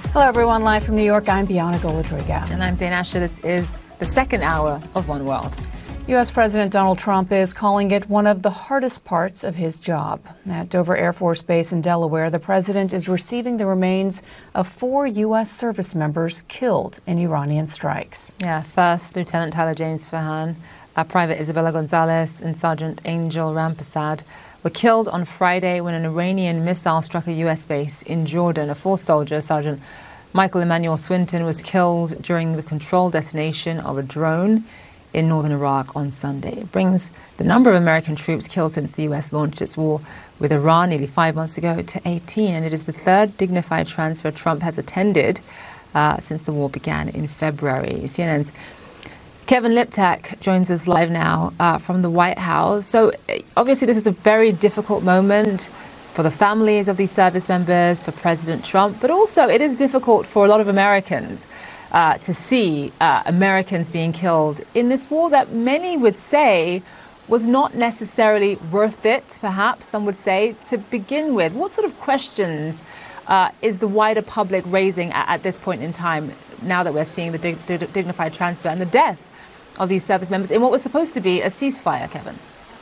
Hello, everyone. Live from New York, I'm Bianca Golodryga. And I'm Zain Asher. This is the second hour of One World. U.S. President Donald Trump is calling it one of the hardest parts of his job. At Dover Air Force Base in Delaware, the president is receiving the remains of 4 U.S. service members killed in Iranian strikes. Yeah, First Lieutenant Tyler James Fahan, Private Isabella Gonzalez, and Sergeant Angel Rampasad were killed on Friday when an Iranian missile struck a U.S. base in Jordan. A fourth soldier, Sergeant Michael Emmanuel Swinton, was killed during the controlled detonation of a drone in northern Iraq on Sunday. It brings the number of American troops killed since the U.S. launched its war with Iran nearly 5 months ago to 18, and it is the third dignified transfer Trump has attended since the war began in February. CNN's Kevin Liptak joins us live now from the White House. So obviously this is a very difficult moment for the families of these service members, for President Trump, but also it is difficult for a lot of Americans to see Americans being killed in this war that many would say was not necessarily worth it, perhaps some would say, to begin with. What sort of questions is the wider public raising at this point in time, now that we're seeing the dignified transfer and the death of these service members in what was supposed to be a ceasefire, Kevin?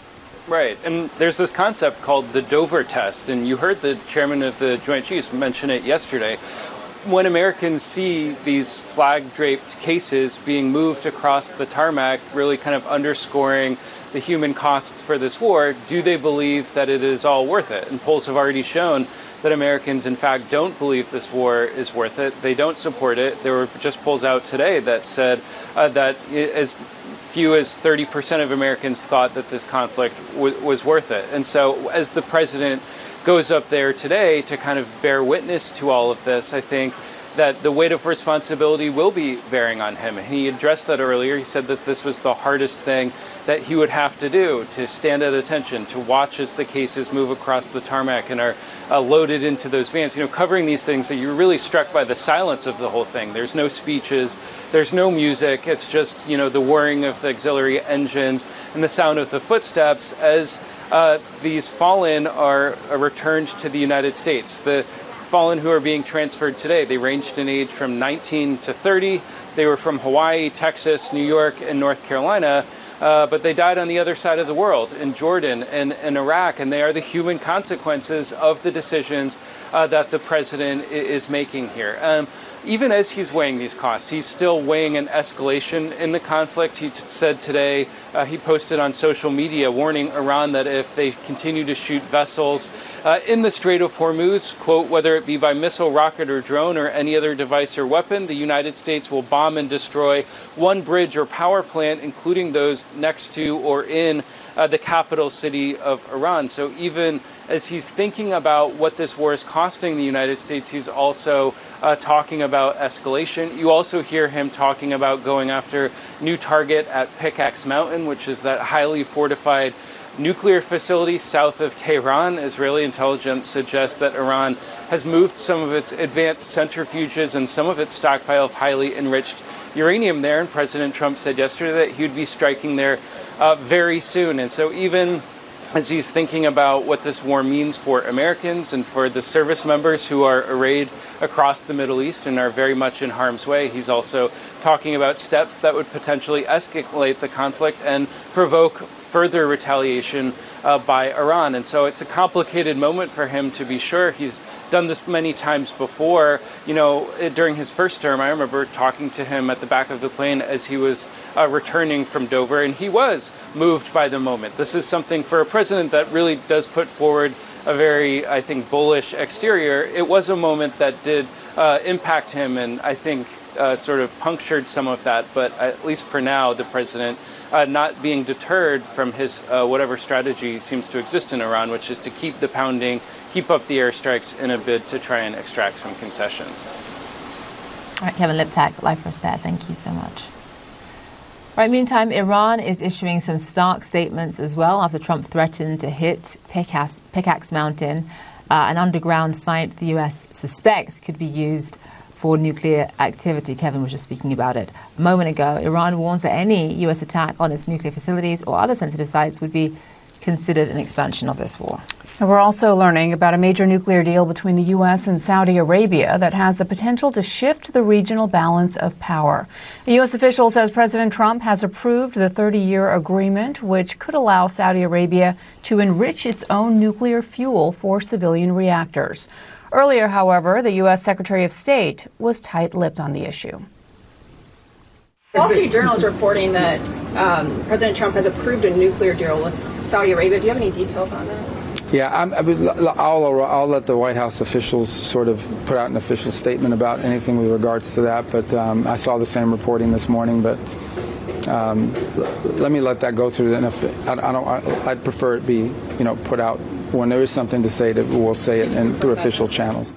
Right, and there's this concept called the Dover test, and you heard the chairman of the Joint Chiefs mention it yesterday. When Americans see these flag-draped cases being moved across the tarmac, really kind of underscoring the human costs for this war, do they believe that it is all worth it? And polls have already shown that Americans, in fact, don't believe this war is worth it. They don't support it. There were just polls out today that said that as few as 30% of Americans thought that this conflict was worth it. And so as the president goes up there today to kind of bear witness to all of this, I think that the weight of responsibility will be bearing on him. And he addressed that earlier. He said that this was the hardest thing that he would have to do, to stand at attention, to watch as the cases move across the tarmac and are loaded into those vans. You know, covering these things, that you're really struck by the silence of the whole thing. There's no speeches, there's no music. It's just, you know, the whirring of the auxiliary engines and the sound of the footsteps as these fallen are returned to the United States. The fallen who are being transferred today, they ranged in age from 19 to 30. They were from Hawaii, Texas, New York, and North Carolina. But they died on the other side of the world, in Jordan and Iraq, and they are the human consequences of the decisions that the president is making here. Even as he's weighing these costs, he's still weighing an escalation in the conflict. He said today, he posted on social media warning Iran that if they continue to shoot vessels in the Strait of Hormuz, quote, whether it be by missile, rocket, or drone, or any other device or weapon, the United States will bomb and destroy one bridge or power plant, including those next to or in the capital city of Iran. So even as he's thinking about what this war is costing the United States, he's also talking about escalation. You also hear him talking about going after new target at Pickaxe Mountain, which is that highly fortified nuclear facility south of Tehran. Israeli intelligence suggests that Iran has moved some of its advanced centrifuges and some of its stockpile of highly enriched uranium there. And President Trump said yesterday that he would be striking there very soon. And so even as he's thinking about what this war means for Americans and for the service members who are arrayed across the Middle East and are very much in harm's way, he's also talking about steps that would potentially escalate the conflict and provoke further retaliation by Iran. And so it's a complicated moment for him, to be sure. He's done this many times before. You know, during his first term, I remember talking to him at the back of the plane as he was returning from Dover, and he was moved by the moment. This is something for a president that really does put forward a very, I think, bullish exterior. It was a moment that did impact him, and I think sort of punctured some of that. But at least for now, the president not being deterred from his whatever strategy seems to exist in Iran, which is to keep the pounding, keep up the airstrikes in a bid to try and extract some concessions. All right, Kevin Liptak, live for us there. Thank you so much. All right, meantime, Iran is issuing some stark statements as well after Trump threatened to hit Pickaxe Mountain, an underground site the U.S. suspects could be used for nuclear activity. Kevin was just speaking about it a moment ago. Iran warns that any U.S. attack on its nuclear facilities or other sensitive sites would be considered an expansion of this war. And we're also learning about a major nuclear deal between the U.S. and Saudi Arabia that has the potential to shift the regional balance of power. A U.S. official says President Trump has approved the 30-year agreement, which could allow Saudi Arabia to enrich its own nuclear fuel for civilian reactors. Earlier, however, the U.S. Secretary of State was tight-lipped on the issue. Wall Street Journal is reporting that President Trump has approved a nuclear deal with Saudi Arabia. Do you have any details on that? Yeah, I'll let the White House officials sort of put out an official statement about anything with regards to that. But I saw the same reporting this morning. But let me let that go through. Then, if I'd prefer it be put out when there is something to say. That we'll say it through official channels.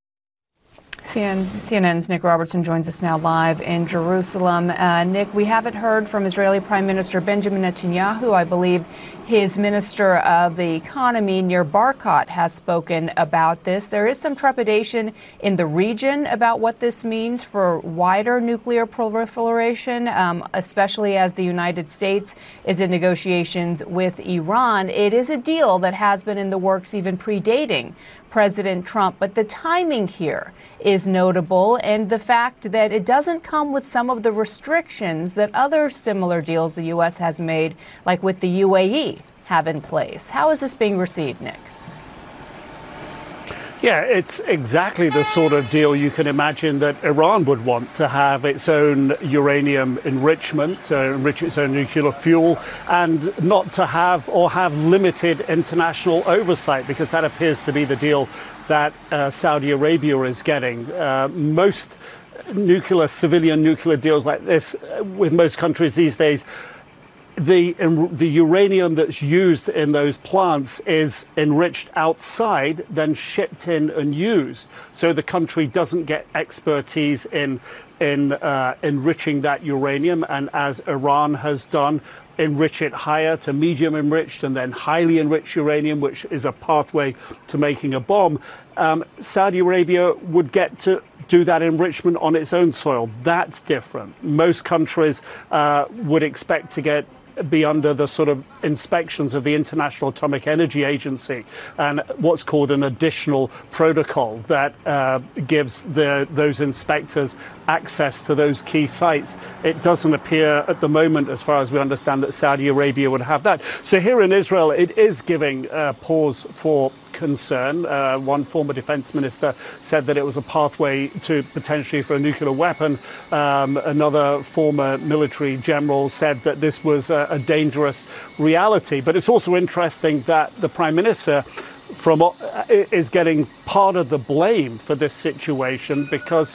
CNN's Nick Robertson joins us now live in Jerusalem. Nick, we haven't heard from Israeli Prime Minister Benjamin Netanyahu. I believe his Minister of the Economy, Nir Barkat, has spoken about this. There is some trepidation in the region about what this means for wider nuclear proliferation, especially as the United States is in negotiations with Iran. It is a deal that has been in the works even predating President Trump. But the timing here is notable, and the fact that it doesn't come with some of the restrictions that other similar deals the U.S. has made, like with the UAE, have in place. How is this being received, Nick? Yeah, it's exactly the sort of deal you can imagine that Iran would want, to have its own uranium enrichment, enrich its own nuclear fuel, and not to have or have limited international oversight, because that appears to be the deal that Saudi Arabia is getting. Most civilian nuclear deals like this with most countries these days, the uranium that's used in those plants is enriched outside, then shipped in and used. So the country doesn't get expertise in enriching that uranium, and as Iran has done, enrich it higher to medium enriched and then highly enriched uranium, which is a pathway to making a bomb. Saudi Arabia would get to do that enrichment on its own soil. That's different. Most countries would expect to be under the sort of inspections of the International Atomic Energy Agency, and what's called an additional protocol that gives those inspectors access to those key sites. It doesn't appear at the moment, as far as we understand, that Saudi Arabia would have that. So here in Israel, it is giving pause for concern. One former defense minister said that it was a pathway to potentially for a nuclear weapon. Another former military general said that this was a dangerous reality. But it's also interesting that the prime minister is getting part of the blame for this situation, because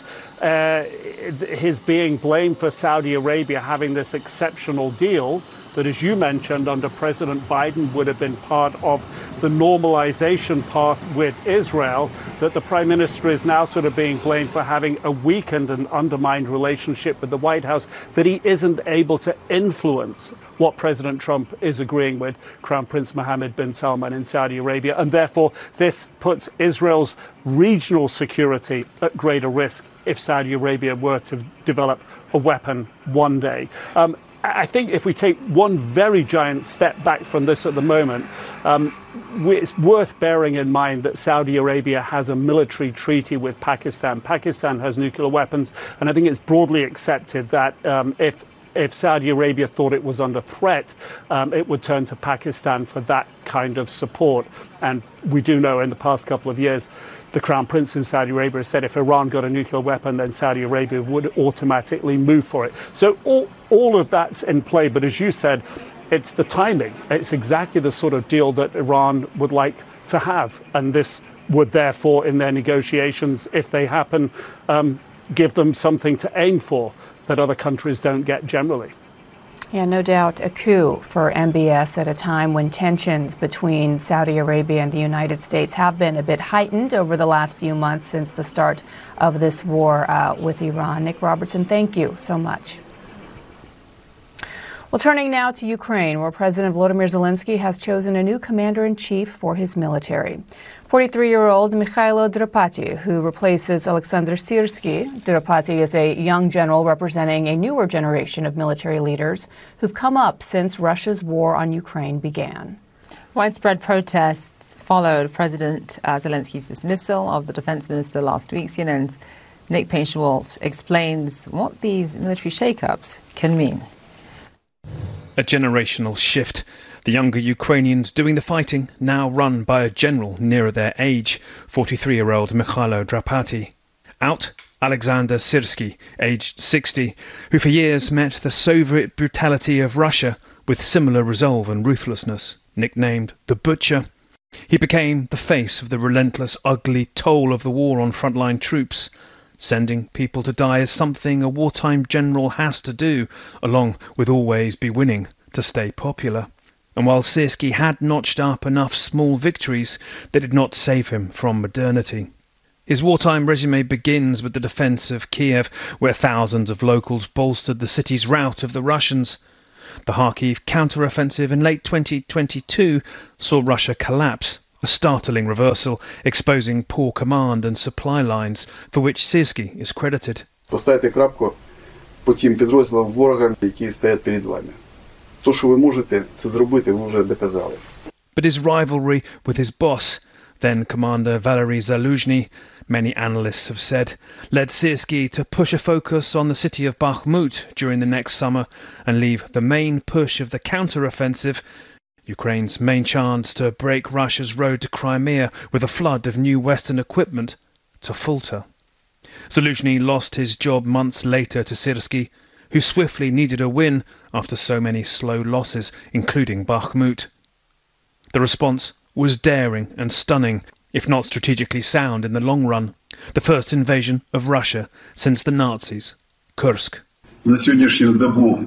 his being blamed for Saudi Arabia having this exceptional deal that, as you mentioned, under President Biden would have been part of the normalization path with Israel, that the prime minister is now sort of being blamed for having a weakened and undermined relationship with the White House, that he isn't able to influence what President Trump is agreeing with Crown Prince Mohammed bin Salman in Saudi Arabia. And therefore, this puts Israel's regional security at greater risk if Saudi Arabia were to develop a weapon one day. I think if we take one very giant step back from this at the moment, it's worth bearing in mind that Saudi Arabia has a military treaty with Pakistan. Pakistan has nuclear weapons, and I think it's broadly accepted that if Saudi Arabia thought it was under threat, it would turn to Pakistan for that kind of support. And we do know in the past couple of years, the Crown Prince in Saudi Arabia said if Iran got a nuclear weapon, then Saudi Arabia would automatically move for it. So all of that's in play. But as you said, it's the timing. It's exactly the sort of deal that Iran would like to have. And this would therefore, in their negotiations, if they happen, give them something to aim for that other countries don't get generally. Yeah, no doubt a coup for MBS at a time when tensions between Saudi Arabia and the United States have been a bit heightened over the last few months since the start of this war with Iran. Nick Robertson, thank you so much. Well, turning now to Ukraine, where President Volodymyr Zelensky has chosen a new commander-in-chief for his military. 43-year-old Mikhailo Drapati, who replaces Alexander Syrsky. Drapati is a young general representing a newer generation of military leaders who've come up since Russia's war on Ukraine began. Widespread protests followed President Zelensky's dismissal of the defense minister last week. CNN's Nick Painschwalt explains what these military shakeups can mean. A generational shift. The younger Ukrainians doing the fighting now run by a general nearer their age, 43-year-old Mikhailo Drapati. Out, Alexander Syrsky, aged 60, who for years met the Soviet brutality of Russia with similar resolve and ruthlessness. Nicknamed the Butcher, he became the face of the relentless, ugly toll of the war on frontline troops. Sending people to die is something a wartime general has to do, along with always be winning to stay popular. And while Syrsky had notched up enough small victories, they did not save him from modernity. His wartime resume begins with the defence of Kiev, where thousands of locals bolstered the city's rout of the Russians. The Kharkiv counter-offensive in late 2022 saw Russia collapse, a startling reversal, exposing poor command and supply lines, for which Syrsky is credited. Поставте крапку по тим підрозділам ворога, які стоять перед вами. То, що ви можете це зробити, ви вже доказали. But his rivalry with his boss, then Commander Valery Zaluzhny, many analysts have said, led Syrsky to push a focus on the city of Bakhmut during the next summer and leave the main push of the counter-offensive, Ukraine's main chance to break Russia's road to Crimea with a flood of new Western equipment, to falter. Zaluzhny lost his job months later to Syrsky, who swiftly needed a win after so many slow losses, including Bakhmut. The response was daring and stunning, if not strategically sound in the long run. The first invasion of Russia since the Nazis. Kursk. За сьогоднішню добу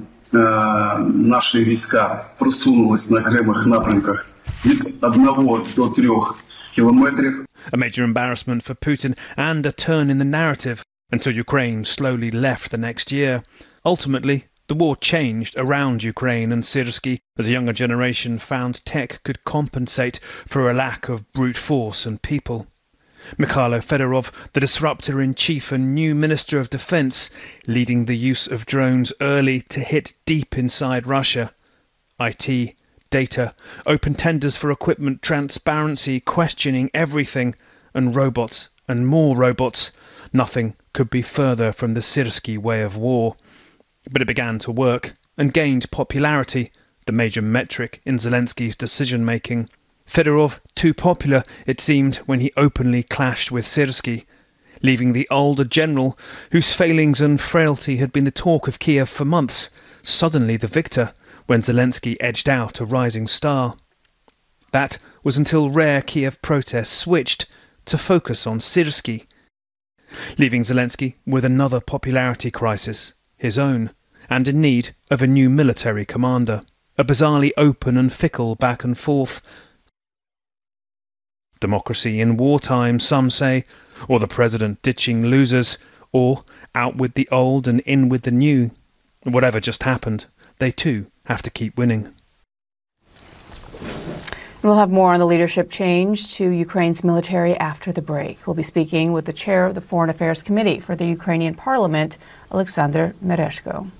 наші війська просунулись на окремих напрямках від 1 до 3 кілометрів. A major embarrassment for Putin and a turn in the narrative until Ukraine slowly left the next year. Ultimately, the war changed around Ukraine and Syrsky as a younger generation found tech could compensate for a lack of brute force and people. Mikhailo Fedorov, the disruptor-in-chief and new Minister of Defense, leading the use of drones early to hit deep inside Russia. IT, data, open tenders for equipment, transparency, questioning everything, and robots, and more robots. Nothing could be further from the Syrsky way of war. But it began to work and gained popularity, the major metric in Zelensky's decision-making. Fedorov too popular, it seemed, when he openly clashed with Syrsky, leaving the older general, whose failings and frailty had been the talk of Kiev for months, suddenly the victor when Zelensky edged out a rising star. That was until rare Kiev protests switched to focus on Syrsky, leaving Zelensky with another popularity crisis, his own, and in need of a new military commander, a bizarrely open and fickle back and forth. Democracy in wartime, some say, or the president ditching losers, or out with the old and in with the new. Whatever just happened, they too have to keep winning. We'll have more on the leadership change to Ukraine's military after the break. We'll be speaking with the chair of the Foreign Affairs Committee for the Ukrainian Parliament, Alexander Mereshko.